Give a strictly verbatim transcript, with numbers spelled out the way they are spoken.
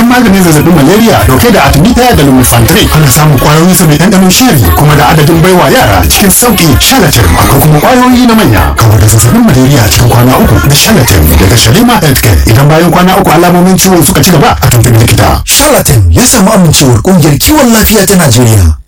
maganin zazzabin malaria dauke da artemisia da lumefantrine. Ana samun kwayoyin sa mai ɗanɗanon shiri kuma da adadin baiwa yara cikin sauki. Shalatin akwai kuma kwayoyi na manya kawar da zazzabin malaria cikin kwana uku na Shalatin daga Shalima Healthcare. Idan bayan kwana uku alamomin ciwon suka ci gaba a tuntuɓi likita. Shalatin ya samu amincewar ƙungiyar kiwon lafiya ta Najeriya.